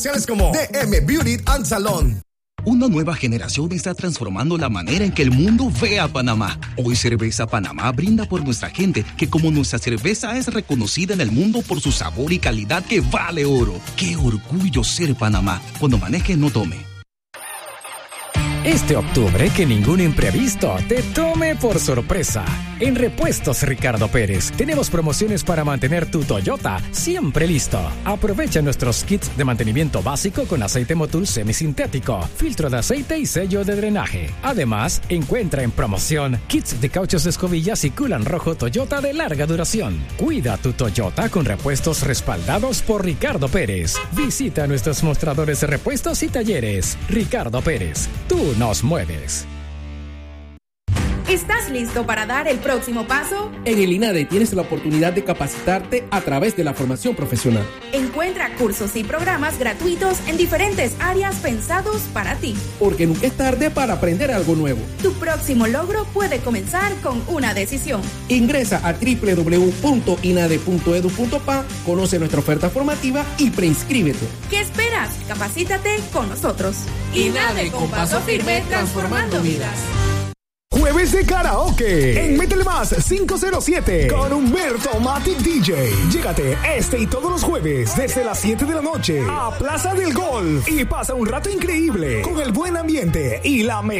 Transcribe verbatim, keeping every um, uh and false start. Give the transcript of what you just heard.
Como D M Beauty and Salon. Una nueva generación está transformando la manera en que el mundo ve a Panamá. Hoy Cerveza Panamá brinda por nuestra gente, que como nuestra cerveza es reconocida en el mundo por su sabor y calidad que vale oro. ¡Qué orgullo ser Panamá! Cuando maneje, no tome. Este octubre, que ningún imprevisto te tome por sorpresa. En Repuestos Ricardo Pérez tenemos promociones para mantener tu Toyota siempre listo. Aprovecha nuestros kits de mantenimiento básico con aceite Motul semisintético, filtro de aceite y sello de drenaje. Además, encuentra en promoción kits de cauchos de escobillas y culan rojo Toyota de larga duración. Cuida tu Toyota con repuestos respaldados por Ricardo Pérez. Visita nuestros mostradores de repuestos y talleres. Ricardo Pérez, tú nos mueves. ¿Estás listo para dar el próximo paso? En el INADE tienes la oportunidad de capacitarte a través de la formación profesional. Encuentra cursos y programas gratuitos en diferentes áreas pensados para ti. Porque nunca es tarde para aprender algo nuevo. Tu próximo logro puede comenzar con una decisión. Ingresa a doble u doble u doble u punto inade punto edu punto pa, conoce nuestra oferta formativa y preinscríbete. ¿Qué esperas? Capacítate con nosotros. INADE, con paso firme, transformando vidas. Jueves de karaoke en Métele Más quinientos siete con Humberto Matic D J. Llégate este y todos los jueves desde las siete de la noche a Plaza del Golf y pasa un rato increíble con el buen ambiente y la mejor